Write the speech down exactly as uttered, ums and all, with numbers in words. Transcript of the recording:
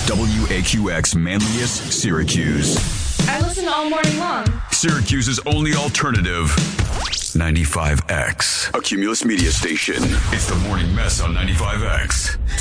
W A Q X Manlius, Syracuse. I listen all morning long. Syracuse's only alternative, ninety-five X. A Cumulus media station. It's the Morning Mess on ninety-five X.